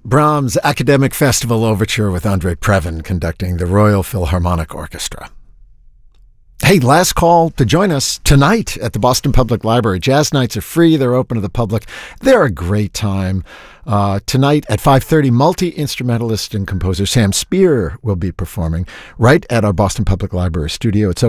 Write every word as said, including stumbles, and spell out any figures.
Brahms' Academic Festival Overture with Andre Previn conducting the Royal Philharmonic Orchestra. Hey, last call to join us tonight at the Boston Public Library. Jazz nights are free. They're open to the public. They're a great time. Uh, tonight at five thirty, multi-instrumentalist and composer Sam Spear will be performing right at our Boston Public Library studio. It's